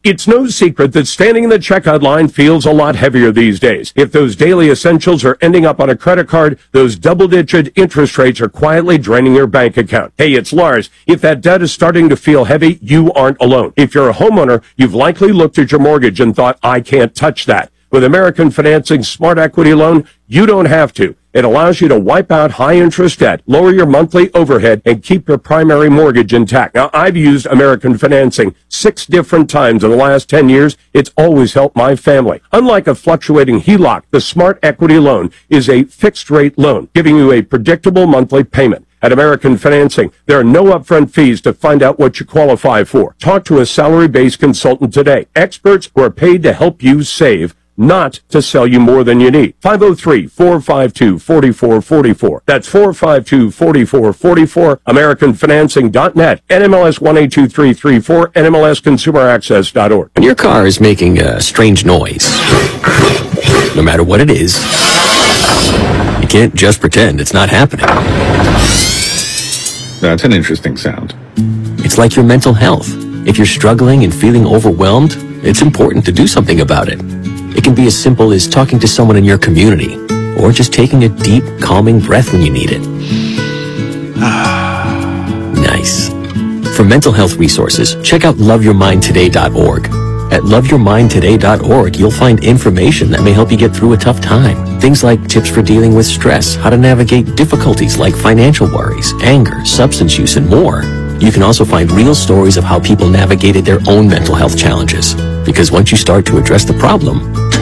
It's no secret that standing in the checkout line feels a lot heavier these days. If those daily essentials are ending up on a credit card, those double-digit interest rates are quietly draining your bank account. Hey, it's Lars. If that debt is starting to feel heavy, you aren't alone. If you're a homeowner, you've likely looked at your mortgage and thought, I can't touch that. With American Financing's Smart Equity Loan, you don't have to. It allows you to wipe out high-interest debt, lower your monthly overhead, and keep your primary mortgage intact. Now, I've used American Financing 6 different times in the last 10 years. It's always helped my family. Unlike a fluctuating HELOC, the Smart Equity Loan is a fixed-rate loan, giving you a predictable monthly payment. At American Financing, there are no upfront fees to find out what you qualify for. Talk to a salary-based consultant today. Experts who are paid to help you save, not to sell you more than you need. 503-452-4444. That's 452-4444. AmericanFinancing.net. NMLS 182334. NMLSConsumerAccess.org. When your car is making a strange noise, no matter what it is, you can't just pretend it's not happening. That's an interesting sound. It's like your mental health. If you're struggling and feeling overwhelmed, it's important to do something about it. It can be as simple as talking to someone in your community, or just taking a deep, calming breath when you need it. Nice. For mental health resources, check out loveyourmindtoday.org. At loveyourmindtoday.org, you'll find information that may help you get through a tough time. Things like tips for dealing with stress, how to navigate difficulties like financial worries, anger, substance use, and more. You can also find real stories of how people navigated their own mental health challenges. Because once you start to address the problem,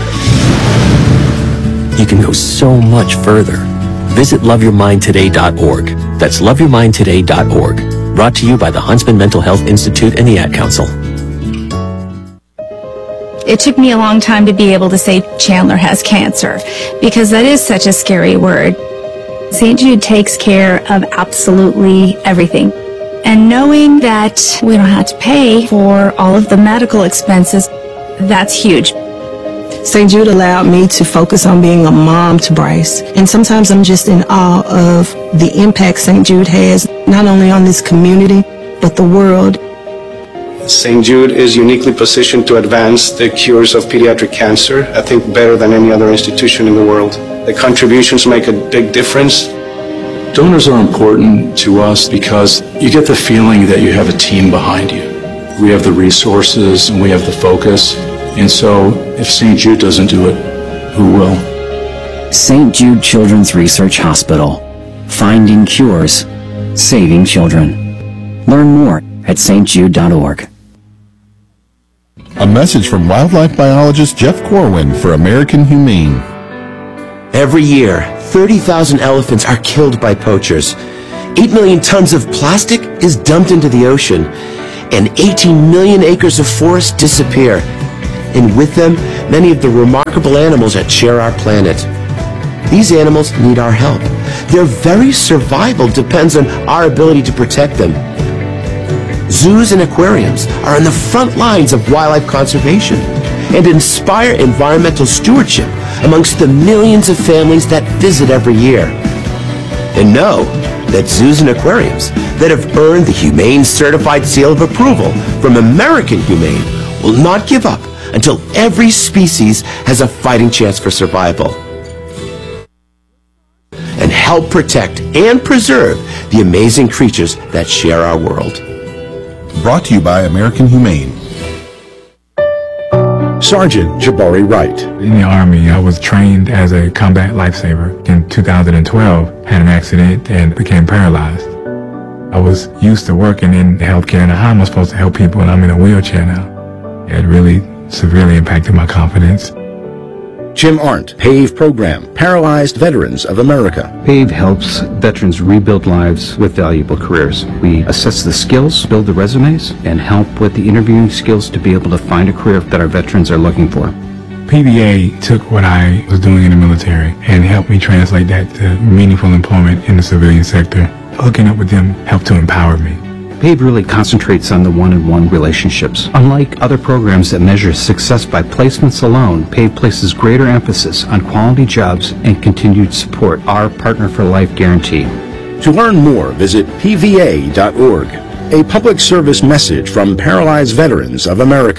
you can go so much further. Visit loveyourmindtoday.org. That's loveyourmindtoday.org. Brought to you by the Huntsman Mental Health Institute and the Ad Council. It took me a long time to be able to say Chandler has cancer, because that is such a scary word. St. Jude takes care of absolutely everything. And knowing that we don't have to pay for all of the medical expenses, that's huge. St. Jude allowed me to focus on being a mom to Bryce. And sometimes I'm just in awe of the impact St. Jude has, not only on this community, but the world. St. Jude is uniquely positioned to advance the cures of pediatric cancer, I think better than any other institution in the world. The contributions make a big difference. Donors are important to us because you get the feeling that you have a team behind you. We have the resources and we have the focus. And so if St. Jude doesn't do it, who will? St. Jude Children's Research Hospital. Finding cures. Saving children. Learn more at stjude.org. A message from wildlife biologist Jeff Corwin for American Humane. Every year, 30,000 elephants are killed by poachers. 8 million tons of plastic is dumped into the ocean, and 18 million acres of forest disappear. And with them, many of the remarkable animals that share our planet. These animals need our help. Their very survival depends on our ability to protect them. Zoos and aquariums are on the front lines of wildlife conservation and inspire environmental stewardship amongst the millions of families that visit every year. And know that zoos and aquariums that have earned the Humane Certified Seal of Approval from American Humane will not give up until every species has a fighting chance for survival. And help protect and preserve the amazing creatures that share our world. Brought to you by American Humane. Sergeant Jabari Wright. In the Army, I was trained as a combat lifesaver. In 2012, had an accident and became paralyzed. I was used to working in healthcare, and how am I supposed to help people when I'm in a wheelchair now? It really severely impacted my confidence. Jim Arndt, PAVE Program, Paralyzed Veterans of America. PAVE helps veterans rebuild lives with valuable careers. We assess the skills, build the resumes, and help with the interviewing skills to be able to find a career that our veterans are looking for. PVA took what I was doing in the military and helped me translate that to meaningful employment in the civilian sector. Hooking up with them helped to empower me. PAVE really concentrates on the one-on-one relationships. Unlike other programs that measure success by placements alone, PAVE places greater emphasis on quality jobs and continued support, our Partner for Life guarantee. To learn more, visit pva.org. A public service message from Paralyzed Veterans of America.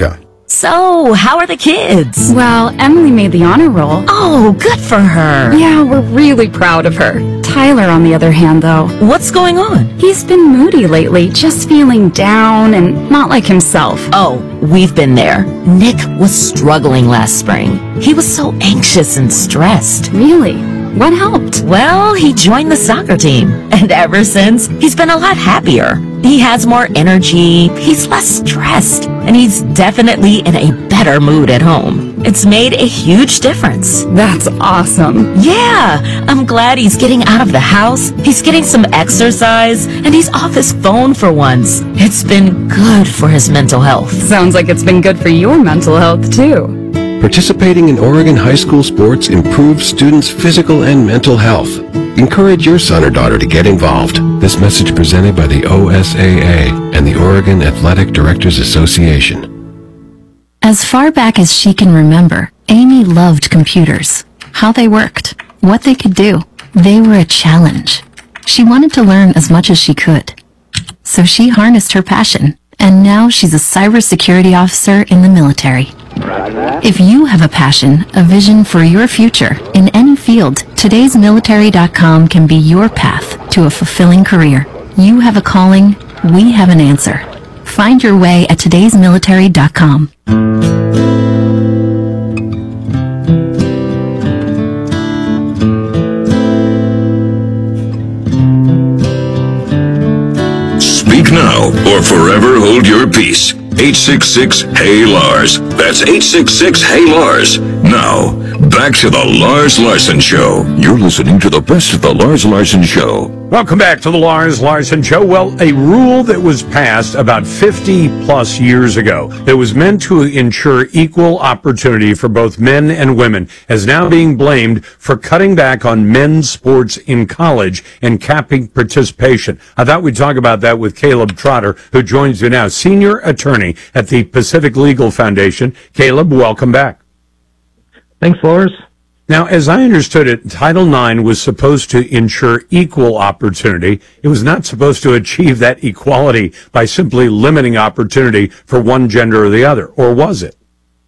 So, how are the kids? Well, Emily made the honor roll. Oh, good for her. Yeah, we're really proud of her. Tyler, on the other hand, though. What's going on? He's been moody lately, just feeling down and not like himself. Oh, we've been there. Nick was struggling last spring. He was so anxious and stressed. Really? What helped? Well, he joined the soccer team. And ever since, he's been a lot happier. He has more energy, he's less stressed, and he's definitely in a better mood at home. It's made a huge difference. That's awesome. Yeah, I'm glad he's getting out of the house, he's getting some exercise, and he's off his phone for once. It's been good for his mental health. Sounds like it's been good for your mental health, too. Participating in Oregon high school sports improves students' physical and mental health. Encourage your son or daughter to get involved. This message presented by the OSAA and the Oregon Athletic Directors Association. As far back as she can remember, Amy loved computers. How they worked, what they could do. They were a challenge. She wanted to learn as much as she could. So she harnessed her passion, and now she's a cybersecurity officer in the military. If you have a passion, a vision for your future in any field, todaysmilitary.com can be your path to a fulfilling career. You have a calling, we have an answer. Find your way at todaysmilitary.com. Speak now or forever hold your peace. 866-HEY-LARS. That's 866-HEY-LARS. Now, back to the Lars Larson Show. You're listening to the best of the Lars Larson Show. Welcome back to the Lars Larson Show. Well, a rule that was passed about 50 plus years ago that was meant to ensure equal opportunity for both men and women is now being blamed for cutting back on men's sports in college and capping participation. I thought we'd talk about that with Caleb Trotter, who joins you now, senior attorney at the Pacific Legal Foundation. Caleb, welcome back. Thanks, Lars. Now, as I understood it, Title IX was supposed to ensure equal opportunity. It was not supposed to achieve that equality by simply limiting opportunity for one gender or the other, or was it?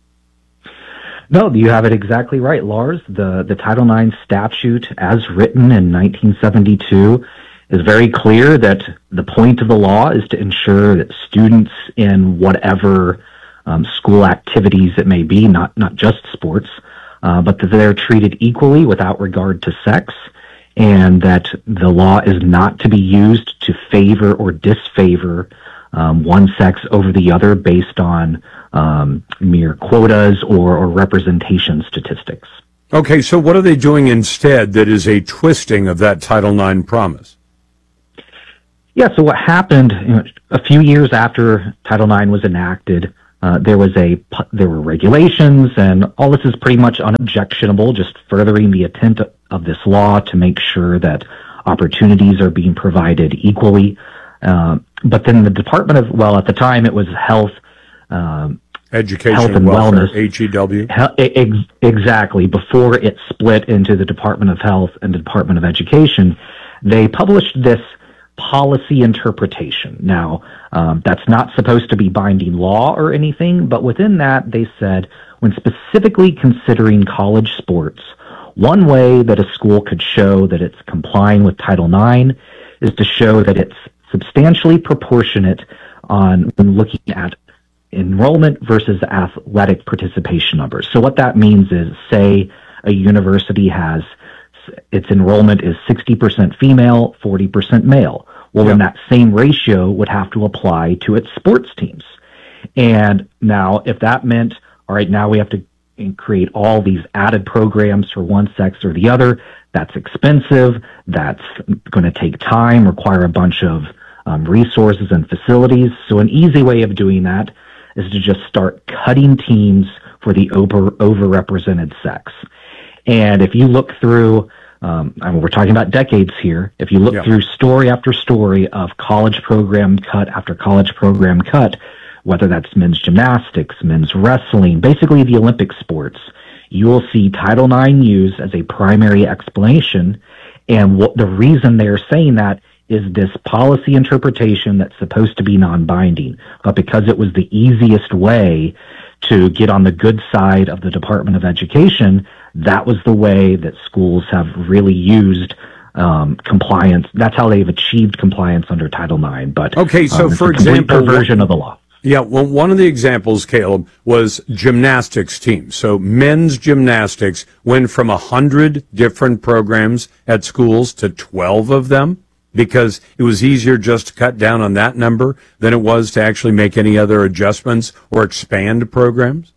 No, you have it exactly right, Lars. The Title IX statute, as written in 1972, is very clear that the point of the law is to ensure that students in whatever school activities it may be, not just sports, but that they're treated equally without regard to sex, and that the law is not to be used to favor or disfavor one sex over the other based on mere quotas or representation statistics. Okay, so what are they doing instead that is a twisting of that Title IX promise? Yeah, so what happened a few years after Title IX was enacted, there were regulations, and all this is pretty much unobjectionable, just furthering the intent of this law to make sure that opportunities are being provided equally. But then the Department of, well, at the time it was Education Health and Welfare, Wellness. HEW. Exactly. Before it split into the Department of Health and the Department of Education, they published this policy interpretation. Now, that's not supposed to be binding law or anything, but within that, they said, when specifically considering college sports, one way that a school could show that it's complying with Title IX is to show that it's substantially proportionate when looking at enrollment versus athletic participation numbers. So what that means is, say a university has its enrollment is 60% female, 40% male. Well, then that same ratio would have to apply to its sports teams. And now, if that meant, all right, now we have to create all these added programs for one sex or the other, that's expensive, that's going to take time, require a bunch of resources and facilities. So an easy way of doing that is to just start cutting teams for the overrepresented sex. And if you look through, we're talking about decades here, if you look through story after story of college program cut after college program cut, whether that's men's gymnastics, men's wrestling, basically the Olympic sports, you will see Title IX used as a primary explanation. And what the reason they're saying that is this policy interpretation that's supposed to be non-binding, but because it was the easiest way to get on the good side of the Department of Education, that was the way that schools have really used compliance. That's how they've achieved compliance under Title IX. But okay, so it's for a complete example, perversion of the law. Yeah, well, one of the examples, Caleb, was gymnastics teams. So men's gymnastics went from 100 different programs at schools to 12 of them because it was easier just to cut down on that number than it was to actually make any other adjustments or expand programs?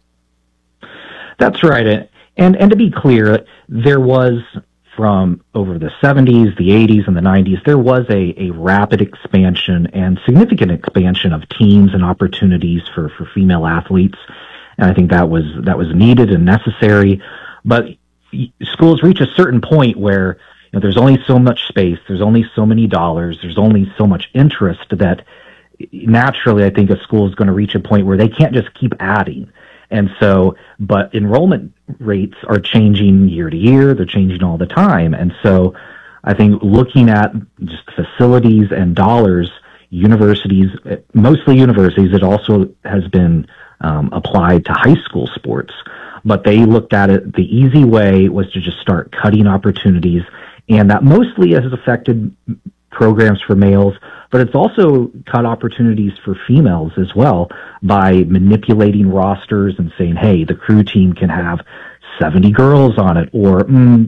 That's right. And to be clear, there was, from over the 70s, the 80s, and the 90s, there was a rapid expansion and significant expansion of teams and opportunities for female athletes. And I think that was needed and necessary. But schools reach a certain point where there's only so much space, there's only so many dollars, there's only so much interest that naturally I think a school is going to reach a point where they can't just keep adding. And so, but enrollment rates are changing year to year. They're changing all the time. And so I think looking at just facilities and dollars, universities, mostly universities, it also has been applied to high school sports. But they looked at it, the easy way was to just start cutting opportunities. And that mostly has affected programs for males, but it's also cut opportunities for females as well by manipulating rosters and saying, hey, the crew team can have 70 girls on it, or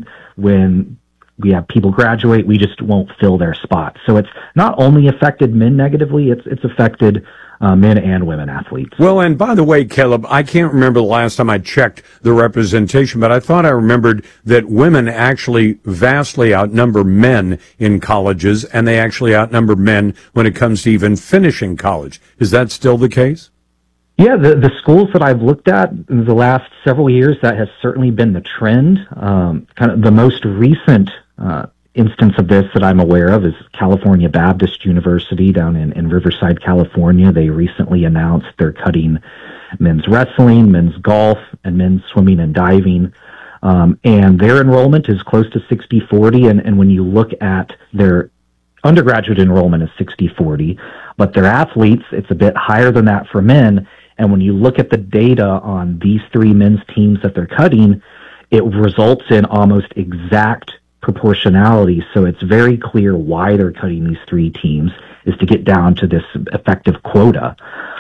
when we have people graduate, we just won't fill their spot. So it's not only affected men negatively, it's affected men and women athletes. Well, and by the way, Caleb, I can't remember the last time I checked the representation, but I thought I remembered that women actually vastly outnumber men in colleges, and they actually outnumber men when it comes to even finishing college. Is that still the case? Yeah, the schools that I've looked at in the last several years, that has certainly been the trend. Kind of the most recent instance of this that I'm aware of is California Baptist University down in Riverside, California. They recently announced they're cutting men's wrestling, men's golf, and men's swimming and diving. And their enrollment is close to 60-40. And when you look at their undergraduate enrollment is 60-40, but their athletes, it's a bit higher than that for men. And when you look at the data on these three men's teams that they're cutting, it results in almost exact proportionality. So it's very clear why they're cutting these three teams is to get down to this effective quota.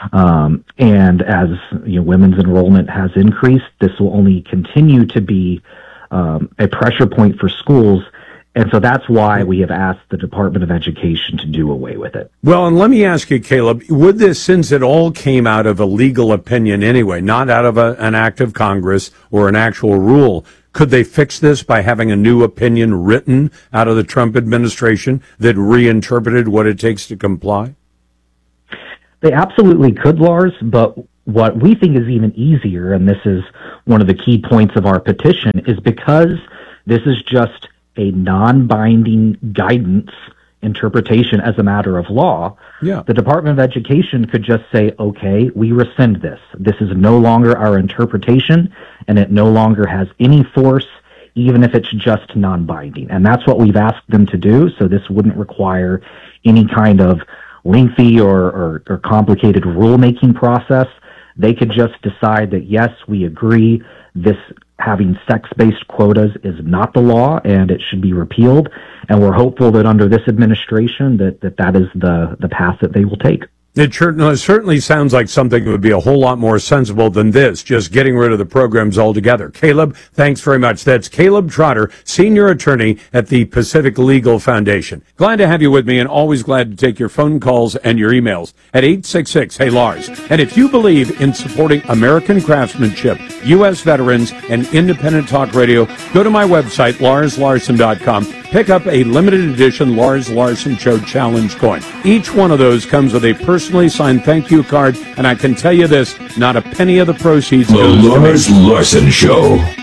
And as women's enrollment has increased, this will only continue to be a pressure point for schools. And so that's why we have asked the Department of Education to do away with it. Well, and let me ask you, Caleb, would this, since it all came out of a legal opinion anyway, not out of an act of Congress or an actual rule, could they fix this by having a new opinion written out of the Trump administration that reinterpreted what it takes to comply? They absolutely could, Lars, but what we think is even easier, and this is one of the key points of our petition, is because this is just a non-binding guidance interpretation as a matter of law, the Department of Education could just say, okay, we rescind this. This is no longer our interpretation, and it no longer has any force, even if it's just non-binding. And that's what we've asked them to do, so this wouldn't require any kind of lengthy or complicated rulemaking process. They could just decide that, yes, we agree, this having sex-based quotas is not the law and it should be repealed. And we're hopeful that under this administration that is the path that they will take. It certainly sounds like something that would be a whole lot more sensible than this, just getting rid of the programs altogether. Caleb, thanks very much. That's Caleb Trotter, senior attorney at the Pacific Legal Foundation. Glad to have you with me, and always glad to take your phone calls and your emails at 866-HEY-LARS. And if you believe in supporting American craftsmanship, U.S. veterans, and independent talk radio, go to my website, LarsLarson.com. Pick up a limited edition Lars Larson Show Challenge coin. Each one of those comes with a personally signed thank you card, and I can tell you this, not a penny of the proceeds The goes to me. Lars Larson Show.